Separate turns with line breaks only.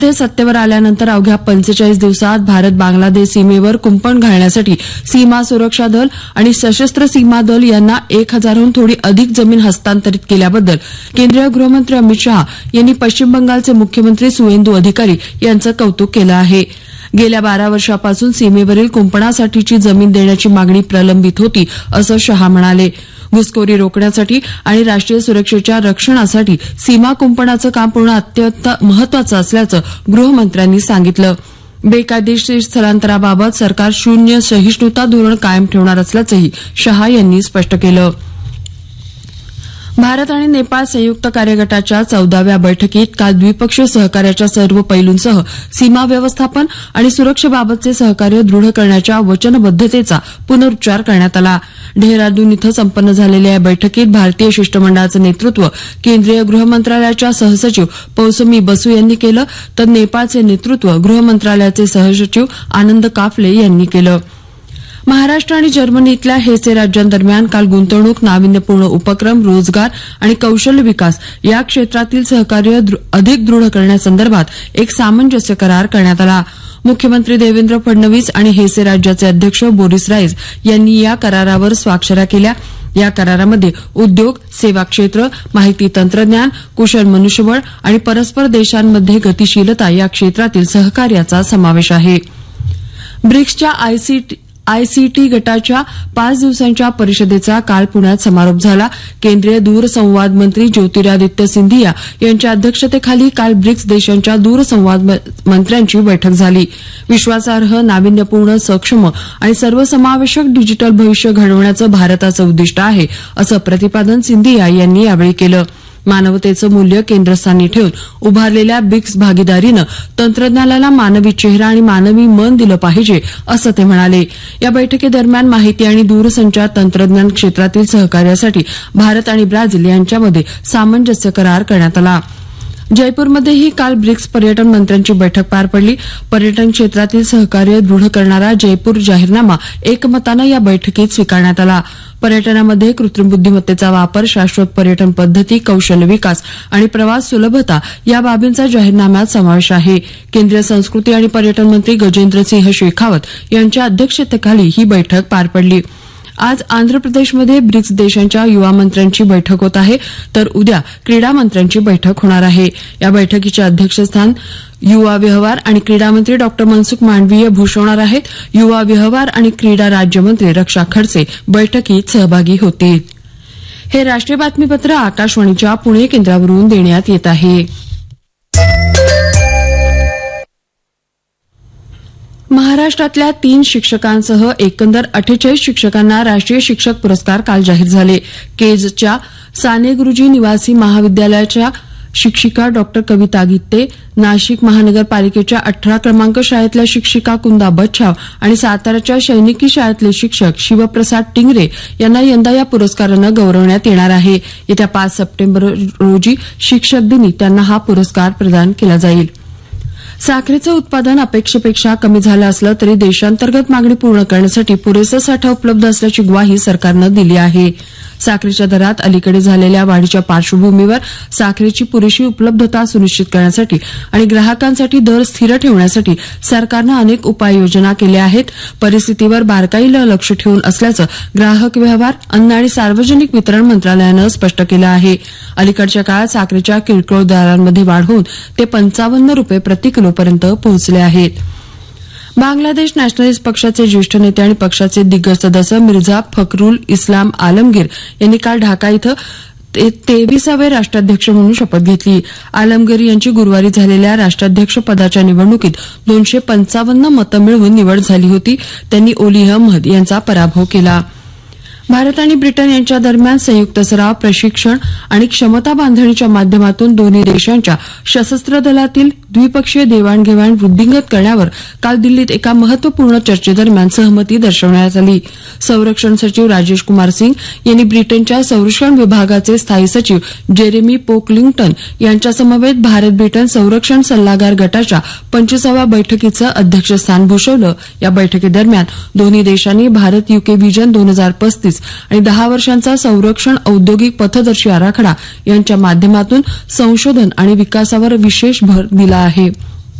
सत्तेवर आल्यानंतर अवघ्या 45 दिवसात भारत बांगलादेश सीमेवर कुंपण घालण्यासाठी सीमा सुरक्षा दल आणि सशस्त्र सीमा दल यांना 1000हून थोडी अधिक जमीन हस्तांतरित केल्याबद्दल केंद्रीय गृहमंत्री अमित शहा यांनी पश्चिम बंगालचे मुख्यमंत्री सुवेंदू अधिकारी यांचं कौतुक केलं आहे. गेल्या 12 वर्षापासून सीमेवरील कुंपणासाठीची जमीन देण्याची मागणी प्रलंबित होती असं शहा म्हणाले. घुसखोरी रोखण्यासाठी आणि राष्ट्रीय सुरक्षेच्या रक्षणासाठी सीमा कुंपणाचं काम पूर्ण अत्यंत महत्वाचं असल्याचं गृहमंत्र्यांनी सांगितलं. बेकायदेशीर स्थलांतराबाबत सरकार शून्य सहिष्णुता धोरण कायम ठेवणार असल्याचंही शहा यांनी स्पष्ट केलं. भारत आणि नेपाळ संयुक्त कार्यगटाच्या 14व्या बैठकीत काल द्विपक्षीय सहकार्याच्या सर्व पैलूंसह सीमा व्यवस्थापन आणि सुरक्षेबाबतचे सहकार्य दृढ करण्याच्या वचनबद्धतेचा पुनरुच्चार करण्यात आला. डेहराडून इथं संपन्न झालेल्या या बैठकीत भारतीय शिष्टमंडळाचं नेतृत्व केंद्रीय गृहमंत्रालयाच्या सहसचिव पौसमी बसू यांनी केलं, तर नेपाळचे नेतृत्व गृहमंत्रालयाचे सहसचिव आनंद काफले यांनी केलं. महाराष्ट्र आणि जर्मनीतल्या हेसे राज्यांदरम्यान काल गुंतवणूक, नाविन्यपूर्ण उपक्रम, रोजगार आणि कौशल्य विकास या क्षेत्रातील सहकार्य अधिक दृढ करण्यासंदर्भात एक सामंजस्य करार करण्यात आला. मुख्यमंत्री देवेंद्र फडणवीस आणि हेसे राज्याचे अध्यक्ष बोरिस राईस यांनी या करारावर स्वाक्षऱ्या केल्या. या करारामध्ये उद्योग, सेवा क्षेत्र, माहिती तंत्रज्ञान, कुशल मनुष्यबळ आणि परस्पर देशांमध्ये गतिशीलता या क्षेत्रातील सहकार्याचा समावेश आहे. ब्रिक्सच्या आयसीटी गटाच्या 5 दिवसांच्या परिषदेचा काल पुण्यात समारोप झाला. केंद्रीय दूरसंवाद मंत्री ज्योतिरादित्य सिंधिया यांच्या अध्यक्षतेखाली काल ब्रिक्स देशांच्या दूरसंवाद मंत्र्यांची बैठक झाली. विश्वासार्ह, नाविन्यपूर्ण, सक्षम आणि सर्वसमावेशक डिजिटल भविष्य घडवण्याचं भारताचं उद्दिष्ट आहे असं प्रतिपादन सिंधिया यांनी यावेळी केलं. मानवतेचं मूल्य केंद्रस्थानी ठेवून उभारलेल्या ब्रिक्स भागीदारीनं तंत्रज्ञानाला मानवी चेहरा आणि मानवी मन दिलं पाहिजे असं ते म्हणाले. या बैठकीदरम्यान माहिती आणि दूरसंचार तंत्रज्ञान क्षेत्रातील सहकार्यासाठी भारत आणि ब्राझील यांच्यामध्ये सामंजस्य करार करण्यात आला. जयपूरमध्येही काल ब्रिक्स पर्यटन मंत्र्यांची बैठक पार पडली. पर्यटन क्षेत्रातील सहकार्य दृढ करणारा जयपूर जाहीरनामा एकमतानं या बैठकीत स्वीकारण्यात आला. पर्यटनामध्ये कृत्रिम बुद्धिमत्तेचा वापर, शाश्वत पर्यटन पद्धती, कौशल्य विकास आणि प्रवास सुलभता या बाबींचा जाहीरनाम्यात समावेश आहे. केंद्रीय संस्कृती आणि पर्यटन मंत्री गजेंद्रसिंह शेखावत यांच्या अध्यक्षतेखाली ही बैठक पार पडली. आज आंध्र प्रदेशमध्ये ब्रिक्स देशांच्या युवा मंत्र्यांची बैठक होत आहे, तर उद्या क्रीडा मंत्र्यांची बैठक होणार आहे. या बैठकीचे अध्यक्षस्थान युवा व्यवहार आणि क्रीडा मंत्री डॉ मनसुख मांडवीय भूषवणार आहेत. युवा व्यवहार आणि क्रीडा राज्यमंत्री रक्षा खडसे बैठकीत सहभागी होतील. हे राष्ट्रीय बातमीपत्र आकाशवाणीच्या पुणे केंद्रावरून देण्यात येत आहे. महाराष्ट्रातल्या 3 शिक्षकांसह एकंदर 48 शिक्षकांना राष्ट्रीय शिक्षक पुरस्कार काल जाहीर झाले. केजच्या साने गुरुजी निवासी महाविद्यालयाच्या शिक्षिका डॉ कविता गित्ते, नाशिक महानगरपालिकेच्या 18 क्रमांक शाळेतल्या शिक्षिका कुंदा बच्छाव आणि साताऱ्याच्या सैनिकी शाळेतले शिक्षक शिवप्रसाद टिंगरे यांना यंदा या पुरस्कारानं गौरवण्यात येणार आहे. येत्या 5 सप्टेंबर रोजी शिक्षक दिनी त्यांना हा पुरस्कार प्रदान केला जाईल. साखरेचं उत्पादन अपेक्षेपेक्षा कमी झालं असलं तरी देशांतर्गत मागणी पूर्ण करण्यासाठी पुरेसा साठा उपलब्ध असल्याची ग्वाही सरकारनं दिली आहे. साखरेच्या दरात अलीकडे झालेल्या वाढीच्या पार्श्वभूमीवर साखरेची पुरेशी उपलब्धता सुनिश्चित करण्यासाठी आणि ग्राहकांसाठी दर स्थिर ठेवण्यासाठी सरकारनं अनेक उपाययोजना केल्या आहेत. परिस्थितीवर बारकाईनं लक्ष ठेवून असल्याचं ग्राहक व्यवहार, अन्न आणि सार्वजनिक वितरण मंत्रालयानं स्पष्ट केलं आहे. अलीकडच्या काळात साखरेच्या किरकोळ दरांमध्ये वाढ होऊन ते 55 रुपये प्रति किलोपर्यंत पोहोचले आहेत. बांगलादेश नॅशनलिस्ट पक्षाचे ज्येष्ठ नेते आणि पक्षाचे दिग्गज सदस्य मिर्झा फखरुल इस्लाम आलमगीर यांनी काल ढाका इथं 23वे राष्ट्राध्यक्ष म्हणून शपथ घेतली. आलमगीर यांची गुरुवारी झालेल्या राष्ट्राध्यक्ष पदाच्या निवडणुकीत 255 मतं मिळवून निवड झाली होती. त्यांनी ओली अहमद यांचा पराभव केला. भारत आणि ब्रिटन यांच्या दरम्यान संयुक्त सराव, प्रशिक्षण आणि क्षमता बांधणीच्या माध्यमातून दोन्ही देशांच्या सशस्त्र दलातील द्विपक्षीय देवाणघेवाण वृद्धिंगत करण्यावर काल दिल्लीत एका महत्वपूर्ण चर्चेदरम्यान सहमती दर्शवण्यात आली. संरक्षण सचिव राजेश कुमार सिंग यांनी ब्रिटनच्या संरक्षण विभागाचे स्थायी सचिव जेरेमी पोकलिंग्टन यांच्यासमवेत भारत ब्रिटन संरक्षण सल्लागार गटाच्या 25व्या बैठकीचं अध्यक्षस्थान भूषवलं. या बैठकीदरम्यान दोन्ही देशांनी भारत युके व्हिजन 2035 आणि 10 वर्षांचा संरक्षण औद्योगिक पथदर्शी आराखडा यांच्या माध्यमातून संशोधन आणि विकासावर विशेष भर दिला आहे.